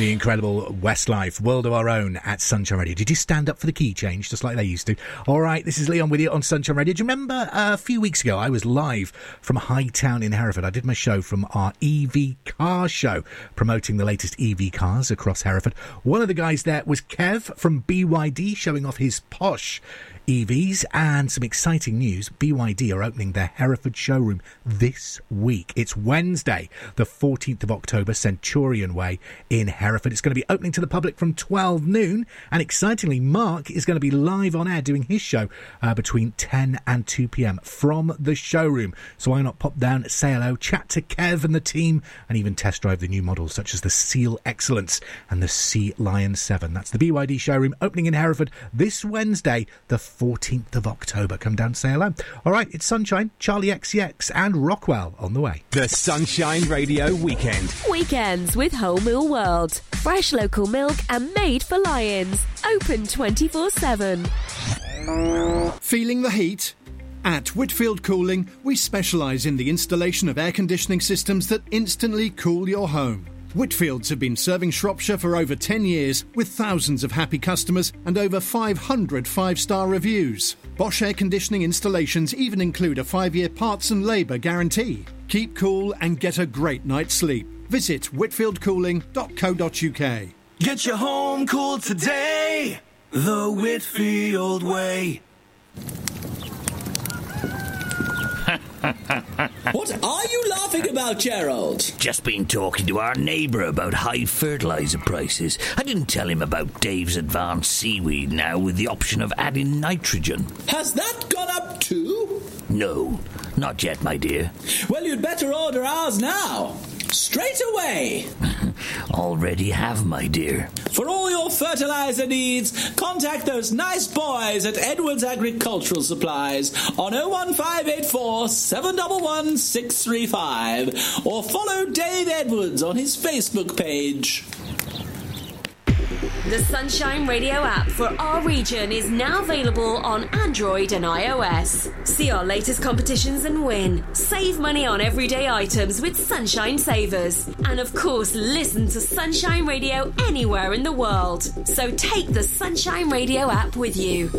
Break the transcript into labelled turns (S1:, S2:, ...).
S1: The incredible Westlife, World of Our Own at Sunshine Radio. Did you stand up for the key change, just like they used to? All right, this is Leon with you on Sunshine Radio. Do you remember a few weeks ago I was live from Hightown in Hereford? I did my show from our EV car show, promoting the latest EV cars across Hereford. One of the guys there was Kev from BYD, showing off his posh EVs, and some exciting news. BYD are opening their Hereford showroom this week. It's Wednesday, the 14th of October, Centurion Way in Hereford. It's going to be opening to the public from 12 noon, and excitingly, Mark is going to be live on air doing his show between 10 and 2 p.m. from the showroom. So why not pop down, say hello, chat to Kev and the team, and even test drive the new models such as the Seal Excellence and the Sea Lion 7. That's the BYD showroom opening in Hereford this Wednesday, the 14th of October. Come down and say hello. All right, it's Sunshine, Charlie XCX and Rockwell on the way.
S2: The Sunshine Radio Weekend.
S3: Weekends with Whole Mill World. Fresh local milk and made for lions. Open 24/7.
S4: Feeling the heat? At Whitfield Cooling, we specialise in the installation of air conditioning systems that instantly cool your home. Whitfields have been serving Shropshire for over 10 years with thousands of happy customers and over 500 five-star reviews. Bosch air conditioning installations even include a 5-year parts and labour guarantee. Keep cool and get a great night's sleep. Visit whitfieldcooling.co.uk.
S5: Get your home cooled today, the Whitfield way.
S6: What are you laughing about, Gerald?
S7: Just been talking to our neighbour about high fertiliser prices. I didn't tell him about Dave's Advanced Seaweed now with the option of adding nitrogen.
S6: Has that gone up too?
S7: No, not yet, my dear.
S6: Well, you'd better order ours now. Straight away.
S7: Already have, my dear.
S6: For all your fertiliser needs, contact those nice boys at Edwards Agricultural Supplies on 01584 711 635 or follow Dave Edwards on his Facebook page.
S3: The Sunshine Radio app for our region is now available on Android and iOS. See our latest competitions and win. Save money on everyday items with Sunshine Savers. And of course, listen to Sunshine Radio anywhere in the world. So take the Sunshine Radio app with you.